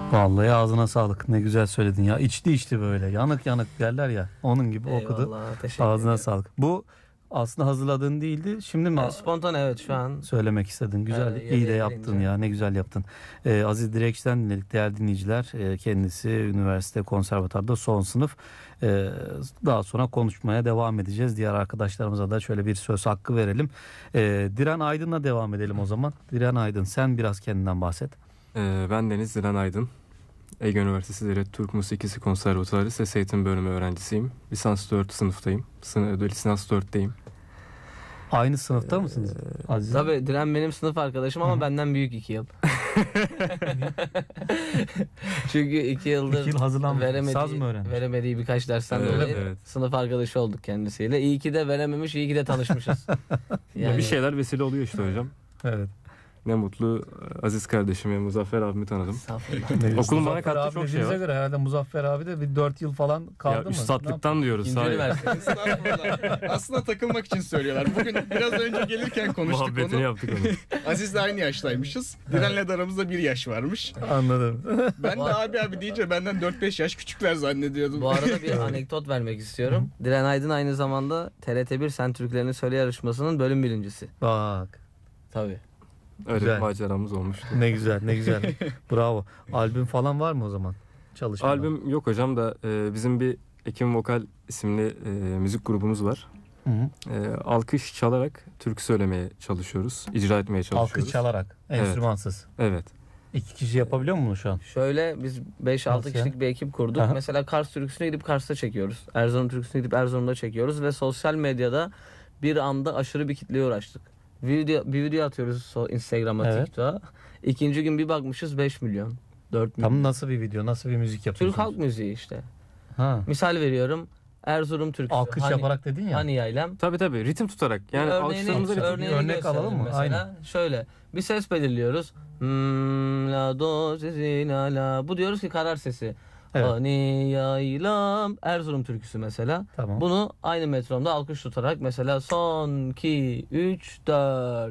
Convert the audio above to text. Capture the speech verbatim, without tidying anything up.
Vallahi ağzına sağlık. Ne güzel söyledin ya. İçti içti böyle. Yanık yanık derler ya. Onun gibi okudu. Eyvallah, teşekkür Ağzına ederim. sağlık. Bu aslında hazırladığın değildi. Şimdi mi Yani spontane, evet, şu an. söylemek istedin? Güzel. Evet, iyi de yere yaptın gelince. ya. Ne güzel yaptın. Ee, Aziz Direkç'ten dinledik değerli dinleyiciler. Ee, kendisi üniversite konservatuarda son sınıf. Ee, daha sonra konuşmaya devam edeceğiz. Diğer arkadaşlarımıza da şöyle bir söz hakkı verelim. Ee, Diren Aydın'la devam edelim o zaman. Diren Aydın, sen biraz kendinden bahset. Ee, ben Deniz Dilan Aydın. Ege Üniversitesi Devlet Türk Musikisi Konservatuarı Ses Eğitim Bölümü öğrencisiyim. Lisans dört sınıftayım. Sın- Lisans dörtteyim. Aynı sınıfta mısınız? Aziz? Tabii Diren benim sınıf arkadaşım ama benden büyük iki yıl. Çünkü iki yıldır İki yıl hazırlanmış. veremediği, Saz mı öğrenmiş? veremediği birkaç dersten Evet, dolayı evet. sınıf arkadaşı olduk kendisiyle. İyi ki de verememiş, iyi ki de tanışmışız. Ya bir şeyler vesile oluyor işte hocam. Evet. Ne mutlu Aziz kardeşimi, Muzaffer abimi tanıdım. Estağfurullah. Okulun bana Muzaffer kattığı abi çok şey dediğinize var. göre herhalde Muzaffer abi de bir dört yıl falan kaldı Ya mı? üstatlıktan diyoruz. İkinci Hayır. üniversite. Estağfurullah. Aslında takılmak için söylüyorlar. Bugün biraz önce gelirken konuştuk Muhabbetini onu. yaptık onu. Aziz'le aynı yaştaymışız. Diren'le de aramızda bir yaş varmış. Anladım. Ben de abi abi deyince benden dört beş yaş küçükler zannediyordum. Bu arada bir anekdot vermek istiyorum. Diren Aydın aynı zamanda T R T bir Sen Türklerini Söyle yarışmasının bölüm birincisi. Bak. Tabii. Öyle Güzel. bir maceramız olmuştu. Ne güzel, ne güzel. Bravo. Albüm falan var mı o zaman? Çalışmalar. Albüm yok hocam da e, bizim bir Ekim Vokal isimli e, müzik grubumuz var. Hı hı. E, alkış çalarak türkü söylemeye çalışıyoruz. İcra etmeye çalışıyoruz. Alkış çalarak, enstrümansız. Evet. İki kişi yapabiliyor mu bunu şu an? Şöyle biz beş altı Nasıl kişilik bir ekip kurduk. Aha. Mesela Kars türküsüne gidip Kars'ta çekiyoruz. Erzurum türküsüne gidip Erzurum'da çekiyoruz ve sosyal medyada bir anda aşırı bir kitleye uğraştık. Video, bir video atıyoruz so- Instagram'a, Evet. TikTok'a. İkinci gün bir bakmışız beş milyon, dört milyon. Tam nasıl bir video, nasıl bir müzik Türk yapıyorsunuz? halk müziği işte. Ha. Misal veriyorum. Erzurum türküsü. Alkış Hani- yaparak dedin ya. Hani yaylem. Tabii tabii ritim tutarak. Yani örneğini, alkışlarımıza ritim. örneğini Örnek gösterelim alalım mı? Mesela. Aynen. Şöyle bir ses belirliyoruz. Hmm, la do si si la la. Bu diyoruz ki karar sesi. Evet. Hani yaylam Erzurum türküsü mesela. Tamam. Bunu aynı metronda alkış tutarak mesela son iki üç dört